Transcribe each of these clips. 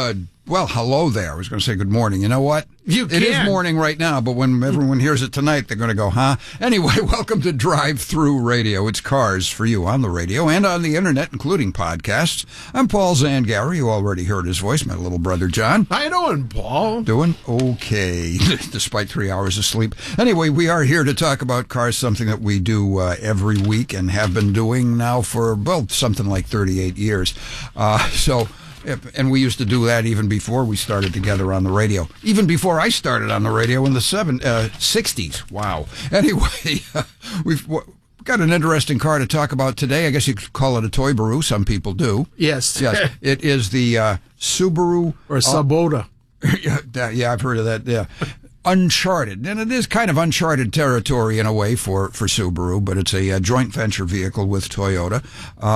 Well, hello there. I was going to say good morning. You know what? It is morning right now, but when everyone hears it tonight, they're going to go, huh? Anyway, welcome to Drive Through Radio. It's cars for you on the radio and on the internet, including podcasts. I'm Paul Zangari. You already heard his voice, my little brother John. How you doing, Paul? Doing okay, despite 3 hours of sleep. Anyway, we are here to talk about cars, something that we do every week and have been doing now for, well, something like 38 years. And we used to do that even before we started together on the radio. Even before I started on the radio in the 60s. Wow. Anyway, we've got an interesting car to talk about today. I guess you could call it a Toy-Baru. Some people do. Yes. Yes. It is the Subaru. Or Sabota. Yeah, I've heard of that. Yeah. Uncharted. And it is kind of uncharted territory in a way for Subaru, but it's a joint venture vehicle with Toyota.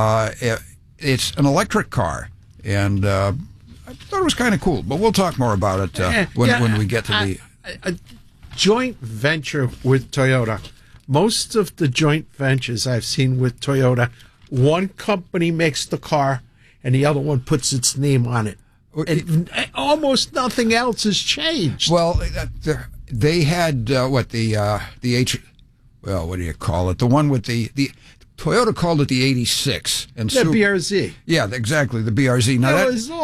It's an electric car. And I thought it was kind of cool, but we'll talk more about it when we get to a joint venture with Toyota. Most of the joint ventures I've seen with Toyota, one company makes the car and the other one puts its name on it. And almost nothing else has changed. Well, they had what do you call it? The one with the Toyota called it the 86. And the BRZ. Yeah, exactly, the BRZ. Now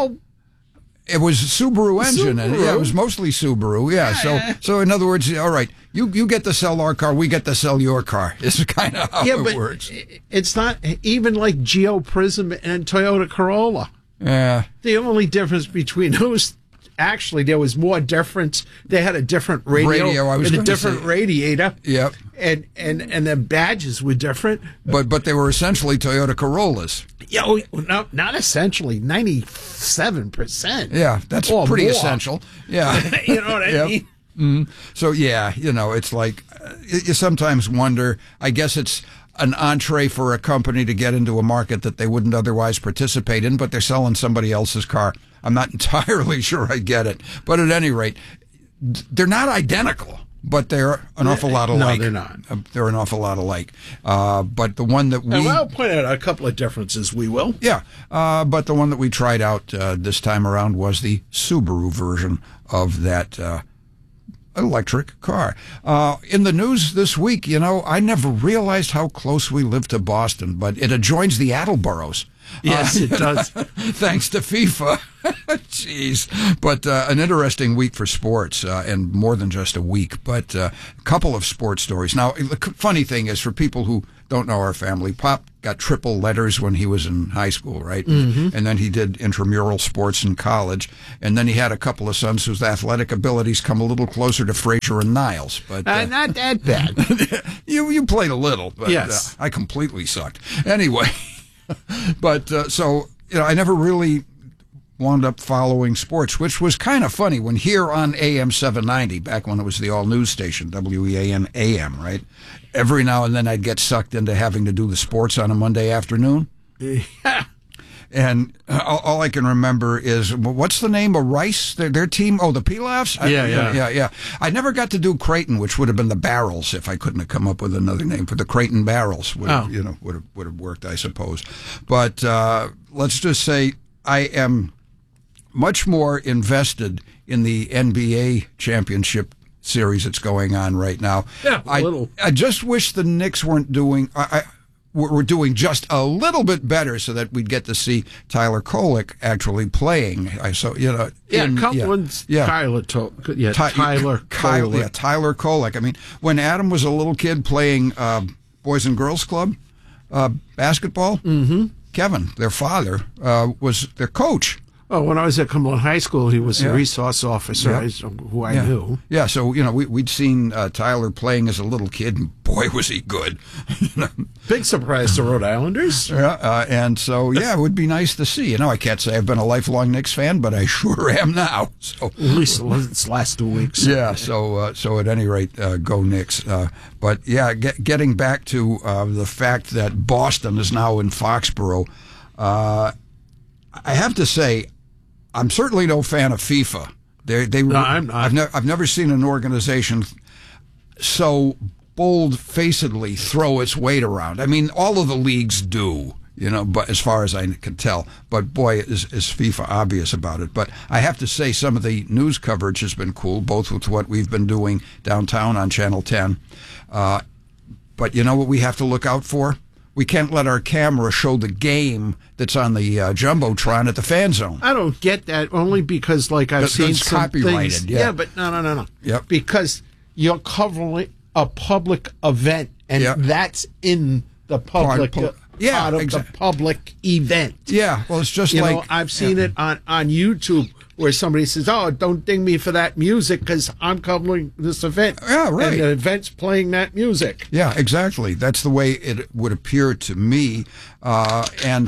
it was Subaru engine, and it was mostly Subaru. Yeah, so in other words, all right, you get to sell our car, we get to sell your car. This is kind of how it works. It's not even like Geo Prism and Toyota Corolla. Yeah. The only difference between those, actually, there was more difference. They had a different radio and a different radiator. Yep. And the badges were different. But they were essentially Toyota Corollas. Yeah, no, not essentially. 97%. Yeah, that's pretty essential. Yeah. You know what I mean? Mm-hmm. So, yeah, it's like you sometimes wonder, I guess it's an entree for a company to get into a market that they wouldn't otherwise participate in, but they're selling somebody else's car. I'm not entirely sure I get it. But at any rate, they're not identical, but they're an awful lot alike. No, they're not. They're an awful lot alike. But the one that we... And I'll point out a couple of differences, we will. Yeah. But the one that we tried out this time around was the Subaru version of that electric car. In the news this week, I never realized how close we live to Boston, but it adjoins the Attleboroughs. Yes, it does. Thanks to FIFA. Jeez. But an interesting week for sports, and more than just a week, but a couple of sports stories. Now, the funny thing is, for people who don't know our family, Pop got triple letters when he was in high school, right? Mm-hmm. And then he did intramural sports in college. And then he had a couple of sons whose athletic abilities come a little closer to Frazier and Niles. But not that bad. You played a little, but yes. I completely sucked. Anyway. But so I never really wound up following sports, which was kind of funny when here on AM 790, back when it was the all news station, WEAN AM, right? Every now and then I'd get sucked into having to do the sports on a Monday afternoon. Yeah. And all I can remember is, what's the name of Rice? Their team? Oh, the Pilafs? Yeah. I never got to do Creighton, which would have been the Barrels if I couldn't have come up with another name for the Creighton Barrels. Would have worked, I suppose. But let's just say I am much more invested in the NBA championship series that's going on right now. Yeah, a little. I just wish the Knicks weren't doing... We're doing just a little bit better so that we'd get to see Tyler Kolek actually playing. Tyler Kolek. I mean, when Adam was a little kid playing Boys and Girls Club basketball, Kevin, their father, was their coach. Oh, when I was at Cumberland High School, he was a resource officer who I knew. Yeah, so, we'd seen Tyler playing as a little kid, and boy, was he good. Big surprise to Rhode Islanders. And so, it would be nice to see. I can't say I've been a lifelong Knicks fan, but I sure am now. So at least it's last 2 weeks. Yeah, so at any rate, go Knicks. But, getting back to the fact that Boston is now in Foxborough, I have to say, I'm certainly no fan of FIFA. No, I'm not. I've never seen an organization so bold-facedly throw its weight around. I mean, all of the leagues do. but as far as I can tell. But boy, is FIFA obvious about it. But I have to say, some of the news coverage has been cool, both with what we've been doing downtown on Channel 10. But you know what we have to look out for? We can't let our camera show the game that's on the Jumbotron at the fan zone. I don't get that, only because, like, I've seen some copyrighted, things. yeah. But no. Yep. Because you're covering a public event, and Yep. that's in the public part of the public event. Yeah, well, it's just I've seen it on YouTube where somebody says, "Oh, don't ding me for that music because I'm covering this event." Yeah, right. And the event's playing that music. Yeah, exactly. That's the way it would appear to me. And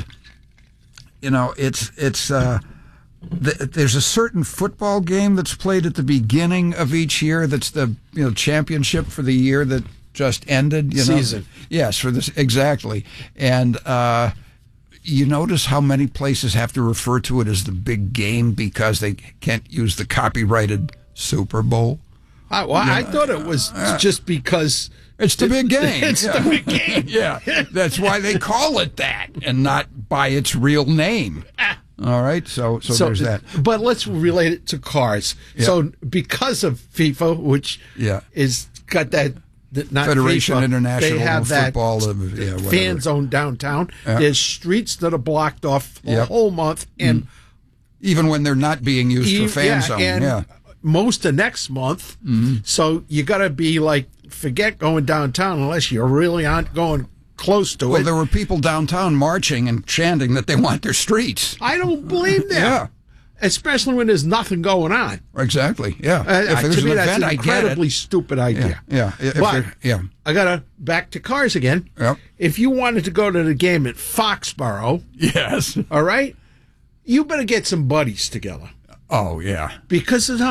there's a certain football game that's played at the beginning of each year. That's the championship for the year that just ended. Season. Yes, for this exactly. And you notice how many places have to refer to it as the big game because they can't use the copyrighted Super Bowl. I thought it was just because it's the big game. It's the big game. Yeah, that's why they call it that and not by its real name. All right, so there's that. But let's relate it to cars. Yep. So because of FIFA, which is got that. Not Federation FIFA, International they have that Football fan zone downtown. Yeah. There's streets that are blocked off the whole month, and even when they're not being used for fan zone. And most of next month. So you got to be like, forget going downtown unless you really aren't going close to it. Well, there were people downtown marching and chanting that they want their streets. I don't blame them. Yeah. Especially when there's nothing going on. Exactly. Yeah. If there's to me, an that's event, an I get incredibly it. stupid idea. Yeah. But I gotta back to cars again. Yep. If you wanted to go to the game at Foxborough, yes. all right, you better get some buddies together. Oh yeah. Because it's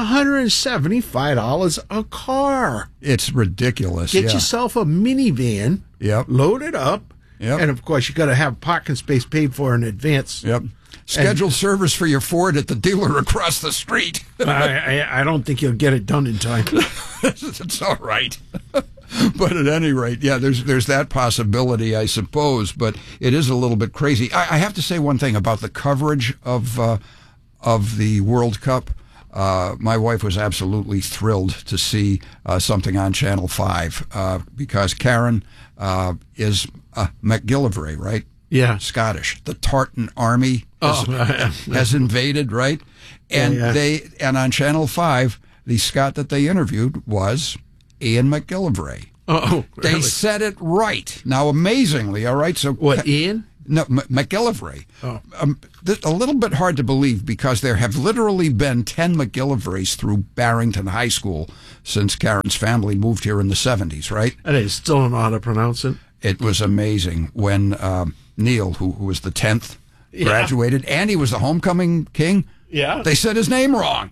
$175 a car. It's ridiculous. Get yourself a minivan. Yep. Load it up. Yep. And of course, you got to have parking space paid for in advance. Yep. Schedule service for your Ford at the dealer across the street. I don't think you'll get it done in time. It's all right. But at any rate, there's that possibility, I suppose. But it is a little bit crazy. I have to say one thing about the coverage of the World Cup. My wife was absolutely thrilled to see something on Channel 5 because Karen is MacGillivray, right? Yeah. Scottish. The Tartan Army has invaded, right? And and on Channel 5, the Scot that they interviewed was Ian MacGillivray. Oh, really? They said it right. Now, amazingly, all right? So what, Ian? No, MacGillivray. Oh. A little bit hard to believe because there have literally been 10 MacGillivrays through Barrington High School since Karen's family moved here in the 70s, right? And they still don't know how to pronounce it. It was amazing when Neil, who was the 10th, graduated, and he was the homecoming king. Yeah. They said his name wrong.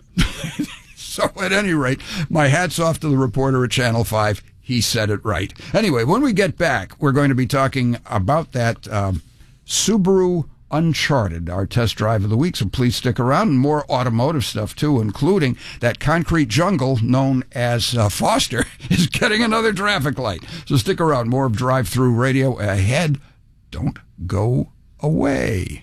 So at any rate, my hat's off to the reporter at Channel 5. He said it right. Anyway, when we get back, we're going to be talking about that Subaru Uncharted, our test drive of the week. So please stick around, and more automotive stuff too, including that concrete jungle known as Foster is getting another traffic light. So stick around. More of Drive Thru Radio ahead. Don't go away.